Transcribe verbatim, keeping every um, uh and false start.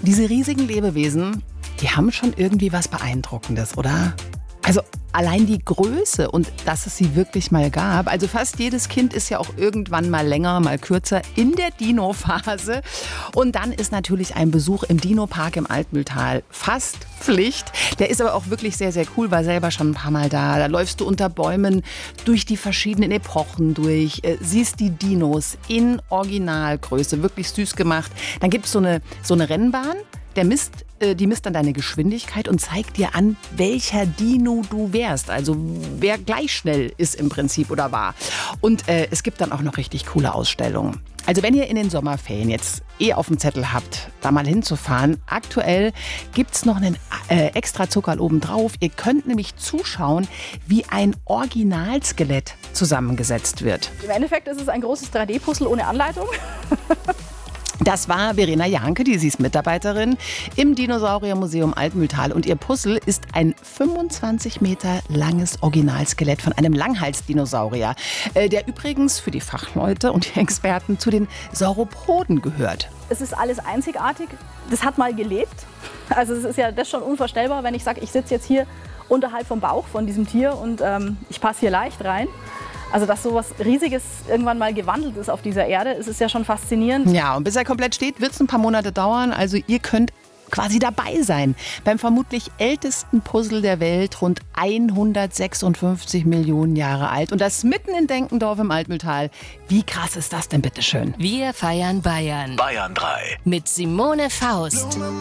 Diese riesigen Lebewesen, die haben schon irgendwie was Beeindruckendes, oder? Also allein die Größe und dass es sie wirklich mal gab. Also fast jedes Kind ist ja auch irgendwann mal länger, mal kürzer in der Dino-Phase. Und dann ist natürlich ein Besuch im Dino-Park im Altmühltal fast Pflicht. Der ist aber auch wirklich sehr, sehr cool, war selber schon ein paar Mal da. Da läufst du unter Bäumen durch die verschiedenen Epochen durch, äh, siehst die Dinos in Originalgröße, wirklich süß gemacht. Dann gibt es so eine, so eine Rennbahn. Der misst, äh, die misst dann deine Geschwindigkeit und zeigt dir an, welcher Dino du wärst. Also wer gleich schnell ist im Prinzip oder war. Und äh, es gibt dann auch noch richtig coole Ausstellungen. Also wenn ihr in den Sommerferien jetzt eh auf dem Zettel habt, da mal hinzufahren, aktuell gibt's noch einen äh, extra Zuckerl obendrauf. Ihr könnt nämlich zuschauen, wie ein Originalskelett zusammengesetzt wird. Im Endeffekt ist es ein großes drei D-Puzzle ohne Anleitung. Das war Verena Janke, die sie ist Mitarbeiterin im Dinosauriermuseum Altmühltal. Und ihr Puzzle ist ein fünfundzwanzig Meter langes Originalskelett von einem Langhalsdinosaurier, äh, der übrigens für die Fachleute und die Experten zu den Sauropoden gehört. Es ist alles einzigartig. Das hat mal gelebt. Also es ist ja das schon unvorstellbar, wenn ich sage, ich sitze jetzt hier unterhalb vom Bauch von diesem Tier und ähm, ich passe hier leicht rein. Also, dass sowas Riesiges irgendwann mal gewandelt ist auf dieser Erde, ist es ja schon faszinierend. Ja, und bis er komplett steht, wird es ein paar Monate dauern. Also ihr könnt quasi dabei sein beim vermutlich ältesten Puzzle der Welt, rund hundertsechsundfünfzig Millionen Jahre alt. Und das mitten in Denkendorf im Altmühltal. Wie krass ist das denn, bitteschön? Wir feiern Bayern. Bayern drei. Mit Simone Faust.